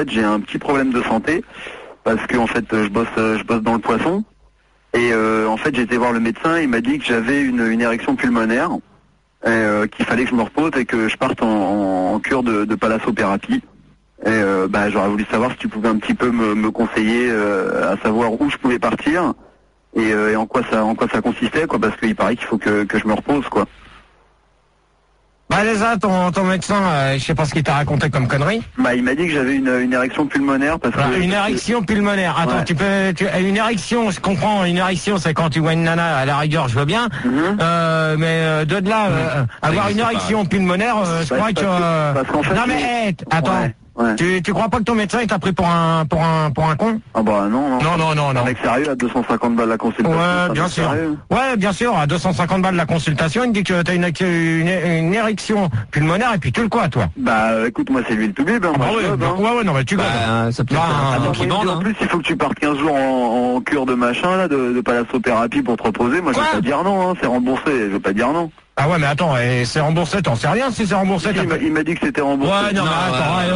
fait j'ai un petit problème de santé parce que en fait je bosse dans le poisson et en fait j'ai été voir le médecin, il m'a dit que j'avais une érection pulmonaire et qu'il fallait que je me repose et que je parte en cure de thalassothérapie. Et j'aurais voulu savoir si tu pouvais un petit peu me conseiller à savoir où je pouvais partir et en quoi ça consistait quoi, parce qu'il paraît qu'il faut que je me repose quoi. Bah déjà, ton médecin, je sais pas ce qu'il t'a raconté comme connerie. Bah il m'a dit que j'avais une érection pulmonaire parce que... Une érection pulmonaire. Attends, ouais. Une érection, je comprends, une érection c'est quand tu vois une nana, à la rigueur je veux bien, mais de là, avoir une érection pulmonaire, je crois que... Parce qu'en fait, non mais, attends. Ouais. Ouais. Tu crois pas que ton médecin il t'a pris pour un con? Ah bah non. Non. Un mec sérieux à 250 balles la consultation. Ouais, bien sûr. Sérieux. Ouais, bien sûr, à 250 balles la consultation, il me dit que t'as une érection pulmonaire et puis tu le quoi, toi? Bah écoute, moi c'est l'huile tout bib, hein. Ouais, non mais tu ça peut être en plus il faut que tu partes 15 jours en cure de machin là, de thalassothérapie pour te reposer. Moi je vais pas dire non, hein, c'est remboursé, je vais pas dire non. Ah ouais mais attends, et c'est remboursé, t'en sais rien si c'est remboursé. Il m'a dit que c'était remboursé. Ouais non mais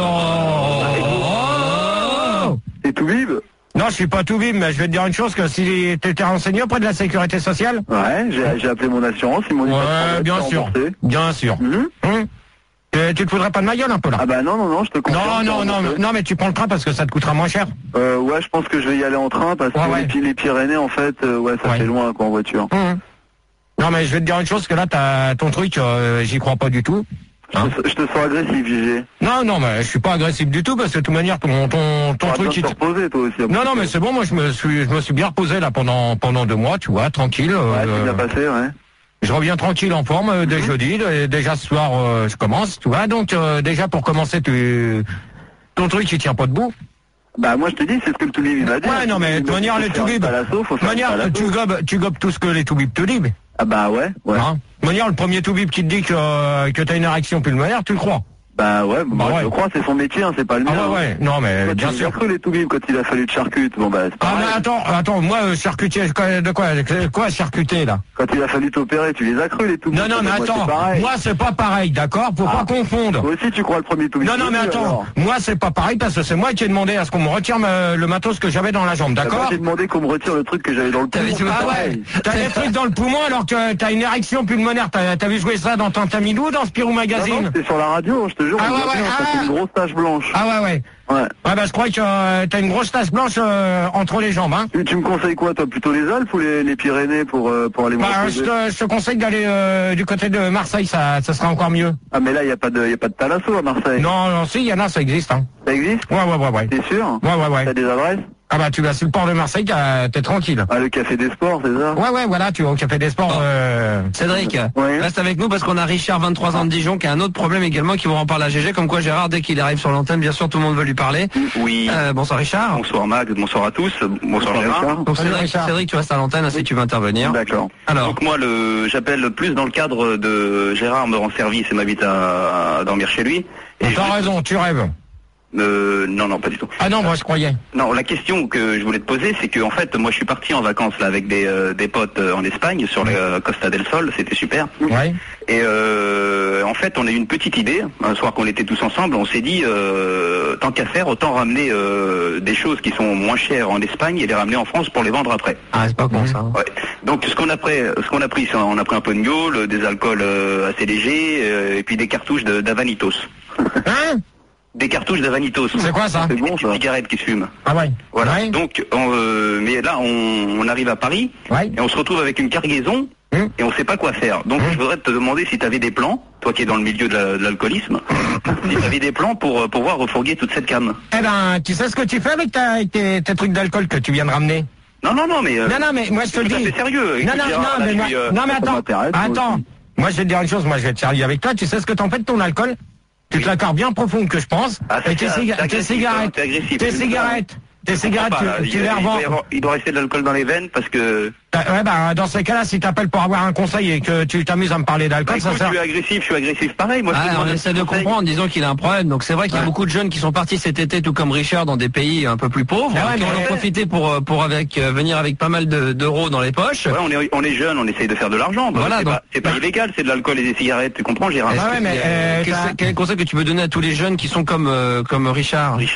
attends, c'est tout bib. Non, je suis pas tout bim, mais je vais te dire une chose, que si tu t'es renseigné auprès de la sécurité sociale. Ouais, j'ai appelé mon assurance, ils m'ont dit bien sûr. Tu te foudrais pas de ma gueule un peu là? Ah bah non, je te confirme. Non, mais tu prends le train parce que ça te coûtera moins cher. Ouais, je pense que je vais y aller en train parce que les Pyrénées en fait, ça fait loin quoi en voiture. Non mais je vais te dire une chose, que là ton truc, j'y crois pas du tout. Hein, je te sens agressif, Gégé. Non, mais je suis pas agressif du tout parce que de toute manière ton truc. Tu te reposer toi aussi. Non, mais c'est bon, moi je me suis bien reposé là pendant 2 mois, tu vois, tranquille. Ouais, c'est bien passé, ouais. Je reviens tranquille en forme dès jeudi. Déjà ce soir, je commence, tu vois. Donc déjà pour commencer, ton truc il tient pas debout. Bah moi je te dis, c'est ce que le Toulib il m'a dit. Ouais, non mais de manière les Toulib. De manière tu gobes tout ce que les Toulib te disent. Ah bah ouais. Hein, de manière le premier Toulib qui te dit que t'as une érection pulmonaire, tu le crois? Bah ouais, je crois, c'est son métier, hein, c'est pas le mien. Ah ouais, non mais bien sûr. J'ai cru les Toulib quand il a fallu de charcute. Bon bah c'est pareil. Ah mais attends, moi charcutier, de quoi charcuter là? Quand il a fallu t'opérer, tu les as cru les Toulib. Non mais attends, moi c'est pas pareil, d'accord? Faut pas confondre. Toi aussi tu crois le premier Toulib. Non mais attends, moi c'est pas pareil parce que c'est moi qui ai demandé à ce qu'on me retire le matos que j'avais dans la jambe, d'accord? Moi j'ai demandé qu'on me retire le truc que j'avais dans le poumon. Ah ouais, t'as des trucs dans le poumon alors que t'as une érection pulmonaire. T'as vu jouer ça dans Tintamilou, dans Spirou Magazine? Non, c'était sur la radio, je te jure. Une grosse tache blanche. Ah ouais. Ouais, bah je crois que t'as une grosse tache blanche entre les jambes, hein. Tu me conseilles quoi, toi? Plutôt les Alpes ou les Pyrénées pour aller voir? Je te conseille d'aller du côté de Marseille, ça sera encore mieux. Ah mais là y a pas de thalasso à Marseille. Non, si, y en a, ça existe, hein. Ça existe? Ouais. T'es sûr? Ouais. T'as des adresses? Ah bah tu vas sur le port de Marseille, t'es tranquille. Ah le café des sports, c'est ça? Ouais, voilà, tu vas au café des sports. Cédric, reste avec nous parce qu'on a Richard, 23 ans de Dijon, qui a un autre problème également, qui vont en parler à Gégé, comme quoi Gérard, dès qu'il arrive sur l'antenne, bien sûr tout le monde veut lui parler. Oui. Bonsoir Richard. Bonsoir Max, bonsoir à tous. Bonsoir Gérard. Donc Cédric, tu restes à l'antenne si tu veux intervenir. D'accord. Alors. Donc moi j'appelle plus dans le cadre de Gérard me rend service et m'invite à dormir chez lui. Et t'as raison, tu rêves. Non, pas du tout. Ah non, moi je croyais. Non, la question que je voulais te poser, c'est que en fait, moi je suis parti en vacances là avec des potes en Espagne sur la Costa del Sol, c'était super. Ouais. Et en fait, on a eu une petite idée. Un soir qu'on était tous ensemble, on s'est dit tant qu'à faire, autant ramener des choses qui sont moins chères en Espagne et les ramener en France pour les vendre après. Ah, c'est pas con ça. Ouais. Donc ce qu'on a pris, on a pris un peu de gnôle, des alcools assez légers, et puis des cartouches d'Avanitos. Hein? Des cartouches d'Avanitos. C'est quoi ça? C'est bon, ça. Des cigarettes qui se fument. Ah ouais. Voilà. Ouais. Donc, mais là, on arrive à Paris et on se retrouve avec une cargaison et on sait pas quoi faire. Donc, je voudrais te demander si tu avais des plans, toi qui es dans le milieu de l'alcoolisme, si tu avais des plans pour pouvoir refourguer toute cette cam. Eh ben, tu sais ce que tu fais avec tes trucs d'alcool que tu viens de ramener? Non, mais. Non, mais moi je te le dis. C'est sérieux. Non, mais attends. Moi je vais te dire une chose. Moi je vais être sérieux avec toi. Tu sais ce que t'en fais de ton alcool? Tu te l'accordes bien profonde que je pense. Et tes cigarettes, tu les revends. Il doit rester de l'alcool dans les veines parce que... Ouais, bah, dans ces cas-là, si t'appelles pour avoir un conseil et que tu t'amuses à me parler d'alcool, ça sert. Je suis agressif pareil. Moi, on essaie de comprendre, disons qu'il a un problème. Donc c'est vrai qu'il y a beaucoup de jeunes qui sont partis cet été, tout comme Richard, dans des pays un peu plus pauvres, qui en ont profité pour venir avec pas mal d'euros dans les poches. Ouais, on est jeunes, on essaye de faire de l'argent. Voilà, c'est pas illégal, c'est de l'alcool et des cigarettes, tu comprends, Gérard? Quel conseil que tu peux donner à tous les jeunes qui sont comme Richard?